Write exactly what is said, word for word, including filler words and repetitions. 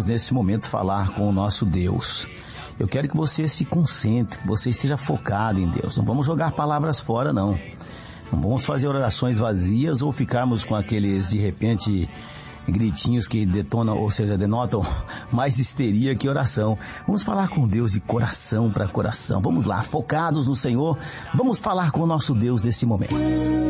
nesse momento falar com o nosso Deus. Eu quero que você se concentre, que você esteja focado em Deus. Não vamos jogar palavras fora, não. Não vamos fazer orações vazias ou ficarmos com aqueles, de repente, gritinhos que detonam, ou seja, denotam mais histeria que oração. Vamos falar com Deus de coração para coração. Vamos lá, focados no Senhor. Vamos falar com o nosso Deus nesse momento.